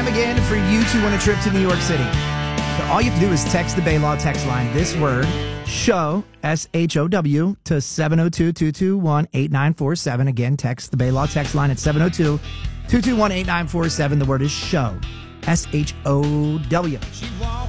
time again for you to win a trip to New York City. So all you have to do is text the Baylaw text line, this word, SHOW, SHOW, to 702-221-8947. Again, text the Baylaw text line at 702-221-8947. The word is SHOW, SHOW.